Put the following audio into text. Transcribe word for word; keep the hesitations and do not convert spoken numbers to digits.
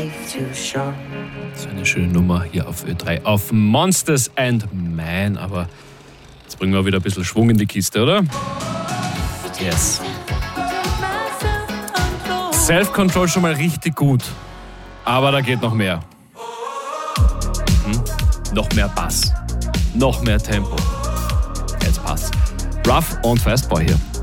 So eine schöne Nummer hier auf Ö drei, auf Monsters and Man. Aber jetzt bringen wir wieder ein bisschen Schwung in die Kiste, oder? Yes. Self-Control schon mal richtig gut. Aber da geht noch mehr. Hm? Noch mehr Bass. Noch mehr Tempo. Jetzt passt. Rough und Fastboy hier.